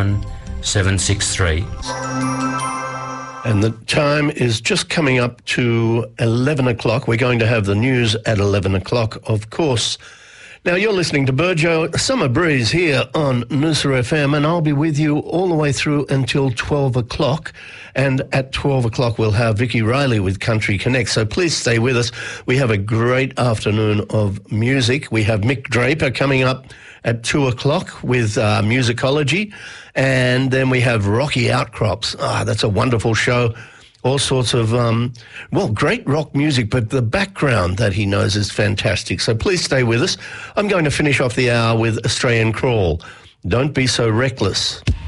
763. And the time is just coming up to 11 o'clock. We're going to have the news at 11 o'clock, of course. Now, you're listening to Burjo Summer Breeze here on Noosa FM, and I'll be with you all the way through until 12 o'clock. And at 12 o'clock, we'll have Vicky Riley with Country Connect. So please stay with us. We have a great afternoon of music. We have Mick Draper coming up at 2 o'clock with Musicology. And then we have Rocky Outcrops. That's a wonderful show. All sorts of, great rock music, but the background that he knows is fantastic. So please stay with us. I'm going to finish off the hour with Australian Crawl. Don't be so reckless.